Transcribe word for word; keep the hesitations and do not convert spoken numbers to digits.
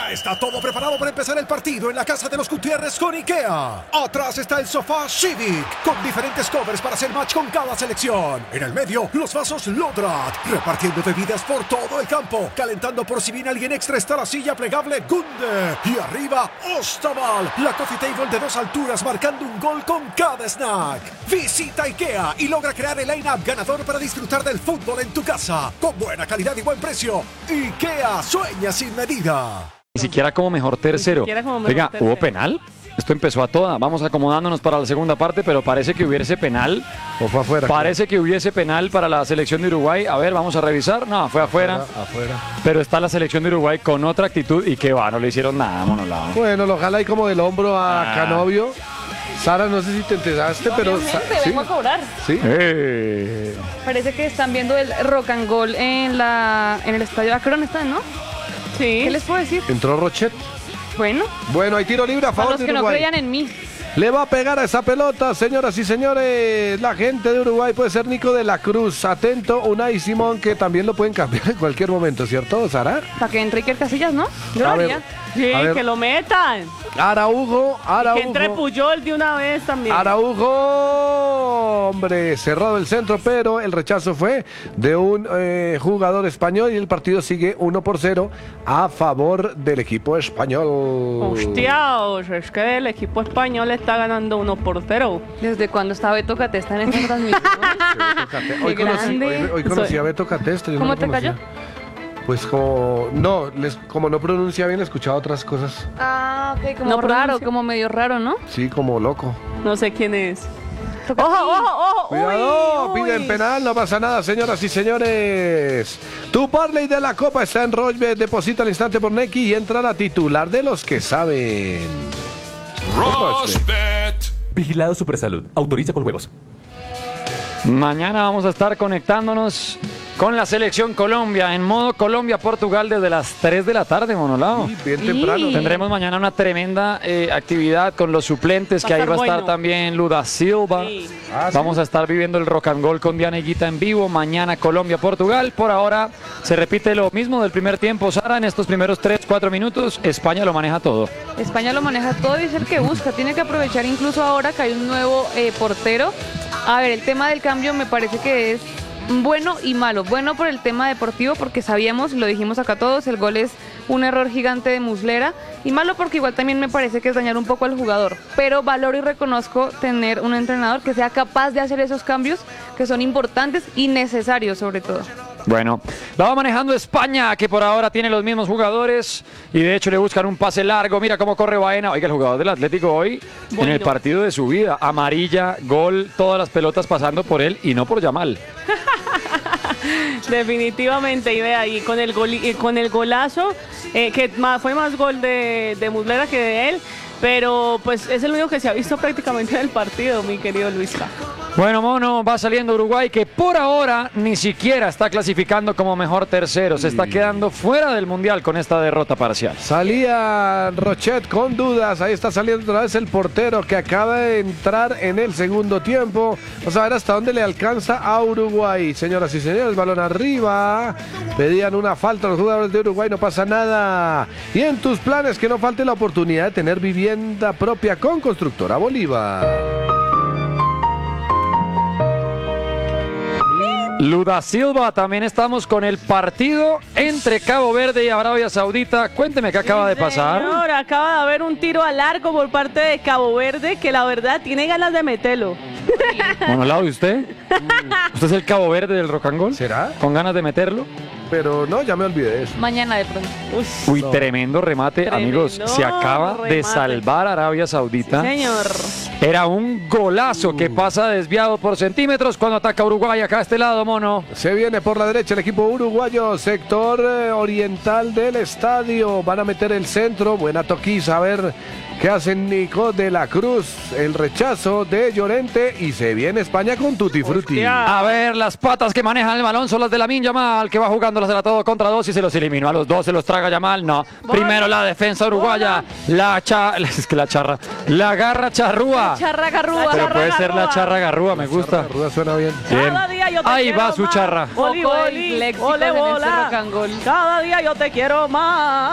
Ya está todo preparado para empezar el partido en la casa de los Gutiérrez con IKEA. Atrás está el sofá Civic, con diferentes covers para hacer match con cada selección. En el medio, los vasos Lodrat, repartiendo bebidas por todo el campo. Calentando por si viene alguien extra está la silla plegable Gunde. Y arriba, Ostaval, la coffee table de dos alturas marcando un gol con cada snack. Visita IKEA y logra crear el line-up ganador para disfrutar del fútbol en tu casa. Con buena calidad y buen precio. IKEA, sueña sin medida. Ni siquiera como mejor tercero. Como mejor Oiga, tercero. ¿hubo penal? Esto empezó a toda. Vamos acomodándonos para la segunda parte, pero parece que hubiese penal. ¿O fue afuera? Parece que hubiese penal para la selección de Uruguay. A ver, vamos a revisar. No, fue afuera. Afuera, afuera. Pero está la selección de Uruguay con otra actitud y que va, no le hicieron nada, monolado. Bueno, lo jala ahí como del hombro a Ah. Canovio. Sara, no sé si te enteraste, pero... Obviamente, Sa- vengo a cobrar. ¿Sí? Eh. Parece que están viendo el rock and roll en la en el estadio Akron, ¿están, no? Sí. ¿Qué les puedo decir? Entró Rochet. Bueno, Bueno, hay tiro libre a para favor los de que no Uruguay. creían en mí. Le va a pegar a esa pelota, señoras y señores. La gente de Uruguay puede ser Nico de la Cruz. Atento, Unai Simón, que también lo pueden cambiar en cualquier momento, ¿cierto, Sara? Para que entre Iker Casillas, ¿no? Yo lo A ver, haría. Sí, A ver. que lo metan. Araujo, Que entre Araujo. Puyol de una vez también. Araujo, hombre, cerrado el centro, pero el rechazo fue de un eh, jugador español y el partido sigue uno por cero a favor del equipo español. Hostiaos, es que el equipo español está ganando uno por cero. ¿Desde cuándo está Beto Catesta en esta transmisión? Hoy Qué conocí, grande. hoy, hoy conocí Soy- a Beto Catesta. yo no ¿Cómo lo te conocía. cayó? Pues como no, les, como no pronuncia bien, he escuchado otras cosas. Ah, ok, como No raro, pronuncia. como medio raro, ¿no? Sí, como loco. No sé quién es. Toca ¡Ojo, a ti. ojo, ojo! Cuidado, Uy, piden uy. penal, no pasa nada, señoras y señores. Tu parlay de la Copa está en Rollbet, deposita al instante por Neki y entra la titular de los que saben. Rosbet. Vigilado Supersalud. Autoriza con huevos. Mañana vamos a estar conectándonos con la selección Colombia en modo Colombia-Portugal desde las tres de la tarde, monolado. Sí, bien temprano. Y- Tendremos mañana una tremenda eh, actividad con los suplentes, Va a que ahí estar va a estar bueno. también Luda Silva. Sí. Ah, ¿sí? Vamos a estar viviendo el rock and roll con Diana Higuita en vivo. Mañana Colombia-Portugal. Por ahora se repite lo mismo del primer tiempo, Sara. En estos primeros tres, cuatro minutos, España lo maneja todo. España lo maneja todo y es el que busca. Tiene que aprovechar incluso ahora que hay un nuevo eh, portero. A ver, el tema del cambio me parece que es bueno y malo. Bueno por el tema deportivo, porque sabíamos, lo dijimos acá todos, el gol es un error gigante de Muslera. Y malo porque igual también me parece que es dañar un poco al jugador. Pero valoro y reconozco tener un entrenador que sea capaz de hacer esos cambios que son importantes y necesarios sobre todo. Bueno, la va manejando España, que por ahora tiene los mismos jugadores y de hecho le buscan un pase largo. Mira cómo corre Baena. Oiga, el jugador del Atlético hoy en el Bueno. partido de su vida. Amarilla, gol, todas las pelotas pasando por él y no por Yamal. Definitivamente, y vea, y con el, gol, y con el golazo, eh, que más, fue más gol de, de Muslera que de él, pero pues es el único que se ha visto prácticamente en el partido, mi querido Luisca. Bueno, mono, va saliendo Uruguay, que por ahora ni siquiera está clasificando como mejor tercero. Se está quedando fuera del Mundial con esta derrota parcial. Salía Rochet con dudas. Ahí está saliendo otra vez el portero que acaba de entrar en el segundo tiempo. Vamos a ver hasta dónde le alcanza a Uruguay. Señoras y señores, balón arriba. Pedían una falta a los jugadores de Uruguay, no pasa nada. Y en tus planes que no falte la oportunidad de tener vivienda propia con Constructora Bolívar. Luda Silva, también estamos con el partido entre Cabo Verde y Arabia Saudita. Cuénteme qué acaba de pasar. Señor, acaba de haber un tiro al arco por parte de Cabo Verde, que la verdad tiene ganas de meterlo. Monolado, ¿y usted? ¿Usted es el Cabo Verde del rock and roll? ¿Será? ¿Con ganas de meterlo? Pero no, ya me olvidé de eso. Mañana de pronto. Uy, tremendo remate, Tremendo amigos. Se acaba de remate. salvar Arabia Saudita. Señor. Era un golazo que pasa desviado por centímetros cuando ataca Uruguay. Acá a este lado, mono. Se viene por la derecha el equipo uruguayo, sector eh, oriental del estadio. Van a meter el centro. Buena toquiza. A ver qué hacen Nico de la Cruz. El rechazo de Llorente. Y se viene España con Tutti Frutti. Hostia. A ver, las patas que manejan el balón son las de Lamine Yamal, que va jugando las de la todo contra dos y se los eliminó. A los dos se los traga Yamal. No. Primero la defensa uruguaya. La cha... Es que la charra. La garra charrúa. Charra Garrúa. La Pero charra puede ser la garrúa. charra garrúa, me gusta. Ruda suena bien. Bien. Cada día yo te Ahí quiero va su más. charra. Oli, Poco de oli, léxicos ole, en este bola. rock and roll. Cada día yo te quiero más.